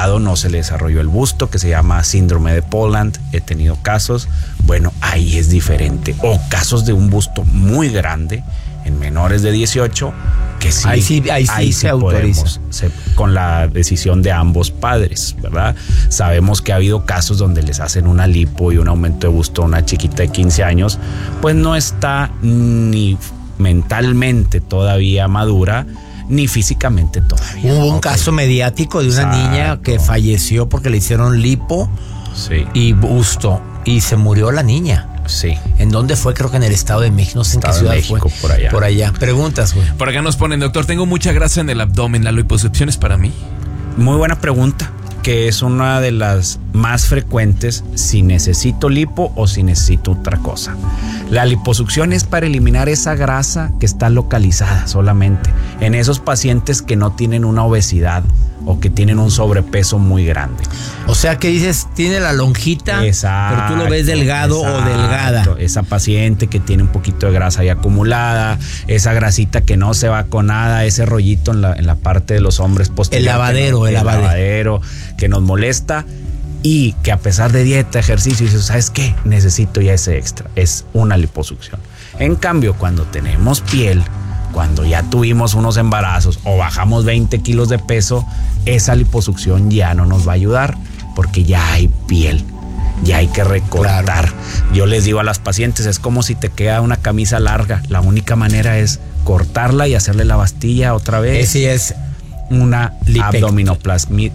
lado no se le desarrolló el busto, que se llama síndrome de Poland. He tenido casos, bueno, ahí es diferente. O casos de un busto muy grande en menores de 18, que sí, ahí se autoriza. Con la decisión de ambos padres, ¿verdad? Sabemos que ha habido casos donde les hacen una lipo y un aumento de busto a una chiquita de 15 años, pues no está ni mentalmente todavía madura, ni físicamente todavía. Hubo un caso mediático de una niña que falleció porque le hicieron lipo y busto, y se murió la niña. Sí. ¿En dónde fue? Creo que en el Estado de México. No sé en qué ciudad México, fue. Por allá. Preguntas, güey. Por acá nos ponen, doctor, tengo mucha grasa en el abdomen. ¿La liposucción es para mí? Muy buena pregunta, que es una de las más frecuentes, si necesito lipo o si necesito otra cosa. La liposucción es para eliminar esa grasa que está localizada solamente en esos pacientes que no tienen una obesidad o que tienen un sobrepeso muy grande. O sea, que dices, tiene la lonjita, exacto, pero tú lo ves delgado o delgada. Esa paciente que tiene un poquito de grasa ahí acumulada, esa grasita que no se va con nada, ese rollito en la parte de los hombres posteriores. El lavadero que nos molesta, y que a pesar de dieta, ejercicio, dices, ¿sabes qué? Necesito ya ese extra. Es una liposucción. En cambio, cuando tenemos piel, cuando ya tuvimos unos embarazos o bajamos 20 kilos de peso, esa liposucción ya no nos va a ayudar porque ya hay piel, ya hay que recortar. Claro. Yo les digo a las pacientes, es como si te queda una camisa larga. La única manera es cortarla y hacerle la bastilla otra vez. Ese es una abdominoplastia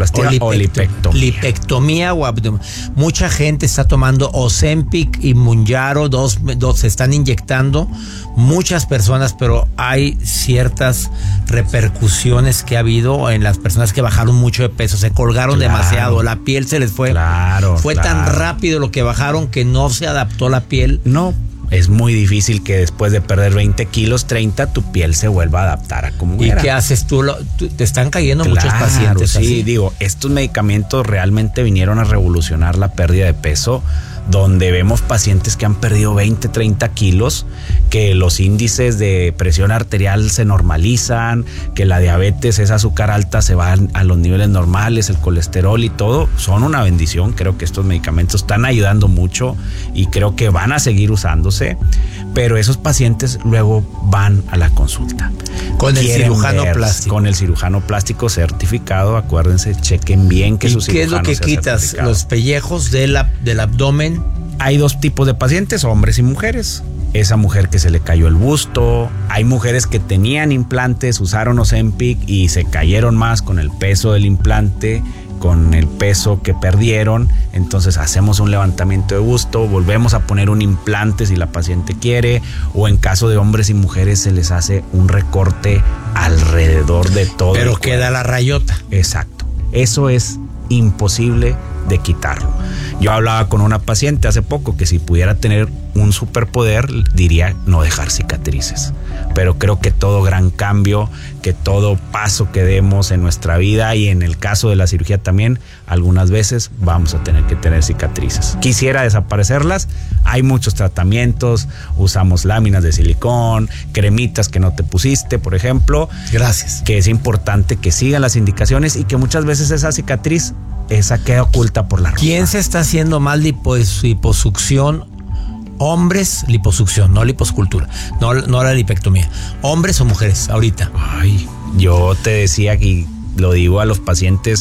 o lipectomía. Lipectomía o abdomen. Mucha gente está tomando Ozempic y Mounjaro, dos se están inyectando, muchas personas, pero hay ciertas repercusiones que ha habido en las personas que bajaron mucho de peso, se colgaron demasiado, la piel se les fue. Fue tan rápido lo que bajaron que no se adaptó la piel. No. Es muy difícil que después de perder 20 kilos, 30, tu piel se vuelva a adaptar a como era. ¿Y qué haces tú? Te están cayendo muchos pacientes. Sí, así. Digo, estos medicamentos realmente vinieron a revolucionar la pérdida de peso, donde vemos pacientes que han perdido 20, 30 kilos, que los índices de presión arterial se normalizan, que la diabetes, esa azúcar alta, se van a los niveles normales, el colesterol y todo. Son una bendición. Creo que estos medicamentos están ayudando mucho y creo que van a seguir usándose, pero esos pacientes luego van a la consulta. Con el cirujano plástico. Con el cirujano plástico certificado. Acuérdense, chequen bien que su cirujano sea ¿Qué es lo que quitas? Certificado. Los pellejos del abdomen. Hay dos tipos de pacientes, hombres y mujeres. Esa mujer que se le cayó el busto, hay mujeres que tenían implantes, usaron Ozempic y se cayeron más con el peso del implante, con el peso que perdieron. Entonces hacemos un levantamiento de busto, volvemos a poner un implante si la paciente quiere, o en caso de hombres y mujeres se les hace un recorte alrededor de todo. Pero queda la rayota. Exacto. Eso es imposible de quitarlo. Yo hablaba con una paciente hace poco que si pudiera tener un superpoder diría no dejar cicatrices, pero creo que todo gran cambio, que todo paso que demos en nuestra vida y en el caso de la cirugía también, algunas veces vamos a tener que tener cicatrices. Quisiera desaparecerlas, hay muchos tratamientos, usamos láminas de silicón, cremitas que no te pusiste, por ejemplo. Gracias. Que es importante que sigan las indicaciones y que muchas veces esa cicatriz queda oculta por la ropa. ¿Quién se está haciendo más liposucción? Hombres, liposucción, no liposcultura, no la lipectomía. ¿Hombres o mujeres ahorita? Ay, yo te decía que lo digo a los pacientes,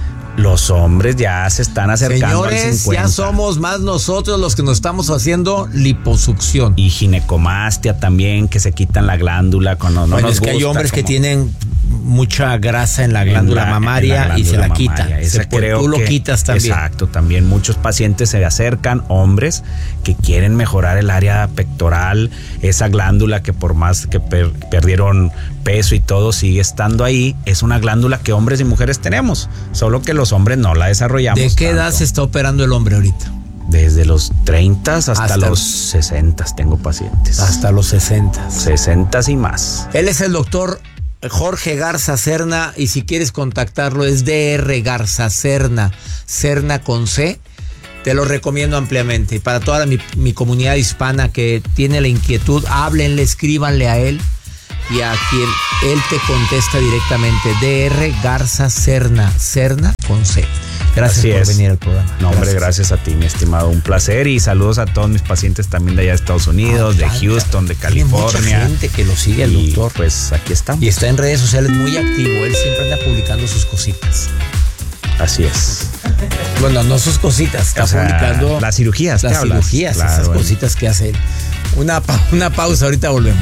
los hombres ya se están acercando. Señores, al 50. ya somos más nosotros los que nos estamos haciendo liposucción. Y ginecomastia también, que se quitan la glándula cuando no nos gusta. Es que hay hombres que tienen mucha grasa en la glándula mamaria y se la quitan. Tú lo quitas también. Exacto, también muchos pacientes se acercan, hombres que quieren mejorar el área pectoral, esa glándula que por más que perdieron peso y todo sigue estando ahí. Es una glándula que hombres y mujeres tenemos, solo que los hombres no la desarrollamos. ¿De qué edad se está operando el hombre ahorita? Desde los 30 hasta los 60 tengo pacientes. Hasta los 60. 60 y más. Él es el doctor Jorge Garza Serna, y si quieres contactarlo es Dr. Garza Serna, Serna con C. Te lo recomiendo ampliamente. Y para toda mi comunidad hispana que tiene la inquietud, háblenle, escríbanle a él, y a quien él te contesta directamente. DR Garza Cerna con C. Gracias por venir al programa. No, hombre, gracias a ti, mi estimado. Un placer y saludos a todos mis pacientes también de allá de Estados Unidos, de Houston, de California. Tiene mucha gente que lo sigue al doctor. Pues aquí estamos. Y está en redes sociales muy activo. Él siempre anda publicando sus cositas. Así es. Bueno, no sus cositas, está publicando las cirugías. Las cirugías, claro, esas cositas que hace él. Una pausa, ahorita volvemos.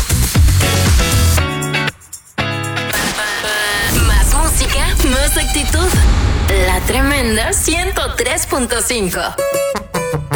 Más música, más actitud. La Tremenda 103.5.